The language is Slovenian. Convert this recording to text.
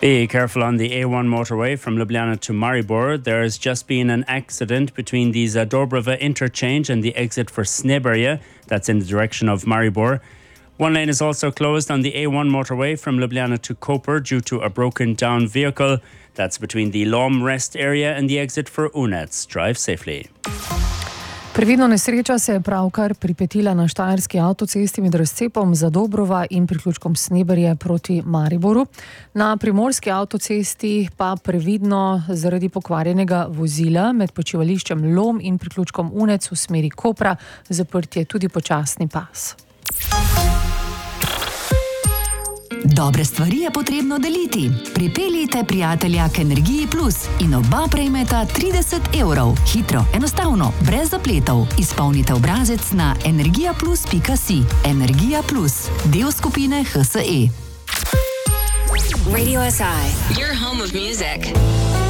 Be careful on the A1 motorway from Ljubljana to Maribor. There has just been an accident between the Dobrava interchange and the exit for Sneberje. That's in the direction of Maribor. One lane is also closed on the A1 motorway from Ljubljana to Koper due to a broken down vehicle. That's between the Lom rest area and the exit for Unec. Drive safely. Previdno nesreča se je pravkar pripetila na štajerski avtocesti med razcepom Zadobrova in priključkom Sneberje proti Mariboru. Na primorski avtocesti pa previdno zaradi pokvarjenega vozila med počivališčem Lom in priključkom Unec v smeri Kopra zaprt je tudi počasni pas. Dobre stvari je potrebno deliti. Pripeljite prijatelja k Energiji Plus in oba prejmeta 30 €. Hitro, enostavno, brez zapletov. Izpolnite obrazec na energijaplus.si. Energija Plus, del skupine HSE. Radio SI, your home of music.